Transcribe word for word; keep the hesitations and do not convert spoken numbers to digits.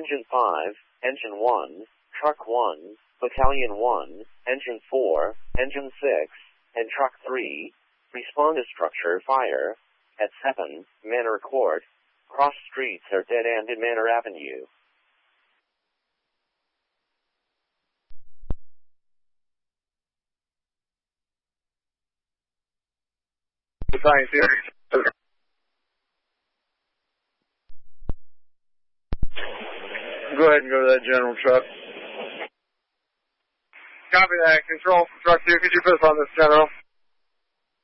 Engine five, Engine one, Truck one, Battalion one, Engine four, Engine six, and Truck three, respond to structure fire at seven, Manor Court. Cross streets are dead-end in Manor Avenue. Battalion zero. Go ahead and go to that general truck. Copy that. Control, truck two, could you put us on this general?